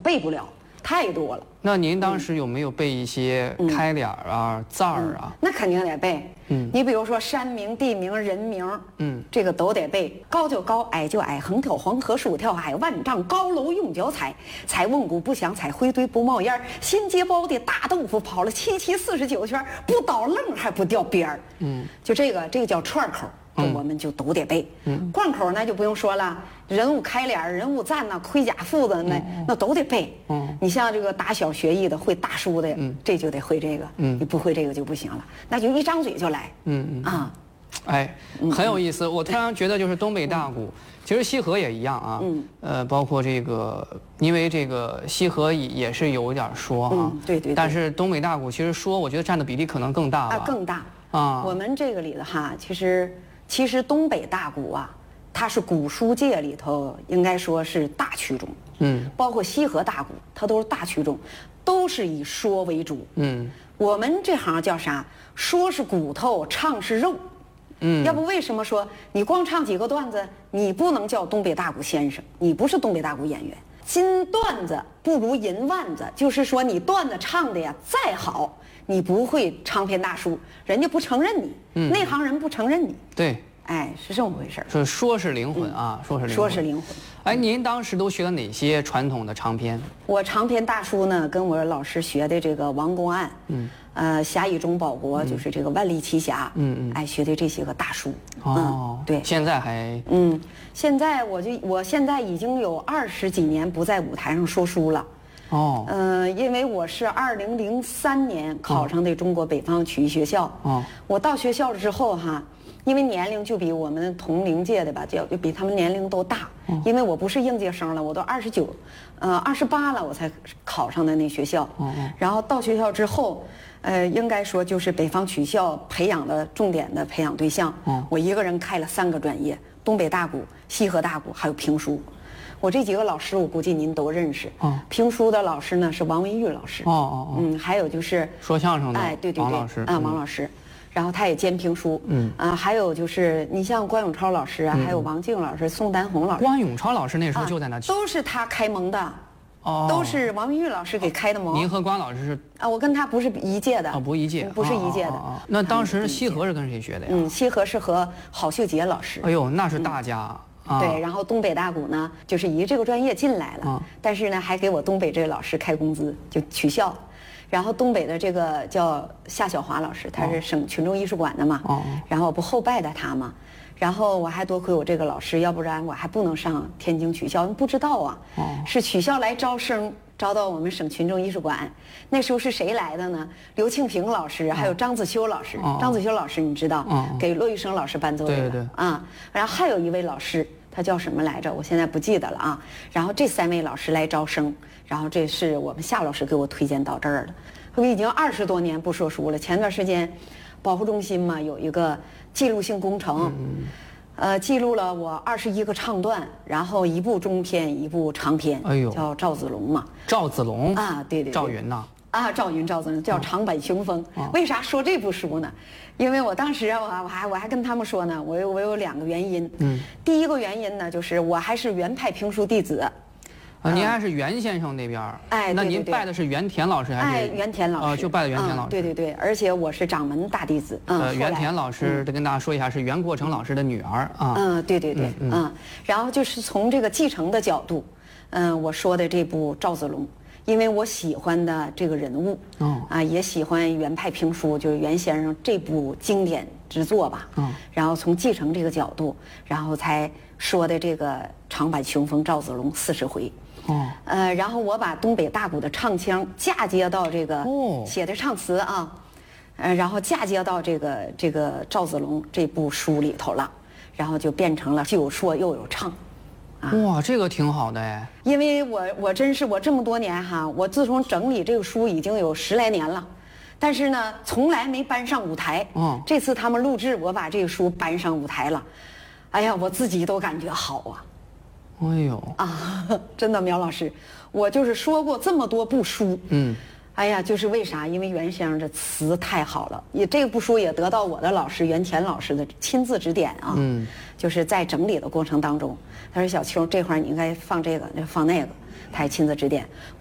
背不了，太多了。 那您当时有没有背一些开脸啊、字儿啊？ 那肯定得背。你比如说山名、地名、人名，这个都得背。高就高，矮就矮，横挑黄河，竖挑海，万丈高楼用脚踩，踩瓮骨不响，踩灰堆不冒烟。新街包的大豆腐跑了749圈，不倒愣还不掉边儿。就这个叫串口。我们就都得背，贯口呢就不用说了，人物开脸、人物赞呐、盔甲副的那都得背。你像这个打小学艺的、会大书的，这就得会这个，你不会这个就不行了，那就一张嘴就来。啊， 哎，很有意思。我突然觉得就是东北大鼓，其实西河也一样啊。包括这个，因为这个西河也是有一点说啊， 对。 但是东北大鼓其实说，我觉得占的比例可能更大吧。 更大啊。我们这个里的哈，其实东北大鼓啊，它是古书界里头应该说是大曲种。包括西河大鼓，它都是大曲种，都是以说为主。我们这行叫啥？说是骨头，唱是肉。要不为什么说你光唱几个段子，你不能叫东北大鼓先生，你不是东北大鼓演员。金段子不如银腕子，就是说你段子唱的呀再好，你不会长篇大书，人家不承认你，内行人不承认你。 对， 哎，是这么回事。 说是灵魂啊，说是灵魂。哎，您当时都学了哪些传统的长篇？我长篇大书呢，跟我老师学的这个王公案，侠以忠报国，就是这个万历奇侠，哎，学的这些个大书。对。 现在还现在我现在已经有20几年不在舞台上说书了。因为我是2003年考上的中国北方曲艺学校。我到学校了之后哈，因为年龄就比我们同龄届的吧，就比他们年龄都大。因为我不是应届生了，我都28了，我才考上的那学校。然后到学校之后，应该说就是北方曲校培养的重点的培养对象。我一个人开了3个专业：东北大鼓、西河大鼓，还有评书。我这几个老师，我估计您都认识。评书的老师呢是王文玉老师。还有就是说相声的， 对王老师王老师，然后他也兼评书。还有就是你像关永超老师啊，还有王静老师、宋丹红老师。 关永超老师那时候就在那， 都是他开蒙的。都是王文玉老师给开的蒙。 您和关老师是我跟他不是一届的。 不一届， 不是一届的。 那当时西河是跟谁学的呀？ 西河是和郝秀杰老师。 哎呦，那是大家。 对，然后东北大鼓呢，就是以这个专业进来了，但是呢，还给我东北这个老师开工资，就取笑。然后东北的这个叫夏小华老师，他是省群众艺术馆的嘛，然后我不后拜的他嘛，然后我还多亏我这个老师，要不然我还不能上天津曲校，不知道啊，是曲校来招生。招到我们省群众艺术馆，那时候是谁来的呢？刘庆平老师，还有张子修老师。张子修老师你知道，给骆玉笙老师伴奏的。 对。 然后还有一位老师，他叫什么来着？我现在不记得了啊。然后这3位老师来招生，然后这是我们夏老师给我推荐到这儿的。我已经20多年不说书了。前段时间，保护中心嘛有一个记录性工程。记录了我21个唱段，然后1部中篇，1部长篇，叫赵子龙嘛。 赵子龙对。 赵云呐。 赵云、赵子龙叫长坂雄风。为啥说这部书呢？因为我当时我还跟他们说呢，我有2个原因。第一个原因呢，就是我还是原派评书弟子。 您还是袁先生那边那您拜的是袁田老师还是？ 袁田老师。 就拜的袁田老师。 对，而且我是掌门大弟子。 袁田老师得跟大家说一下，是袁国成老师的女儿对。然后就是从这个继承的角度，我说的这部赵子龙，因为我喜欢的这个人物，也喜欢原派评书，就是袁先生这部经典之作吧。然后从继承这个角度，然后才说的这个长坂雄风赵子龙40回。然后我把东北大鼓的唱腔嫁接到这个写的唱词然后嫁接到这个赵子龙这部书里头了，然后就变成了既有说又有唱。 哇，这个挺好的哎。 因为我真是我这么多年我自从整理这个书已经有10来年了，但是呢从来没搬上舞台。这次他们录制，我把这个书搬上舞台了，哎呀，我自己都感觉好啊。 哎呦真的，苗老师，我就是说过这么多部书，哎呀，就是为啥？因为袁先生这词太好了，这部书也得到我的老师袁田老师的亲自指点就是在整理的过程当中，他说小秋这块你应该放这个，放那个，他还亲自指点。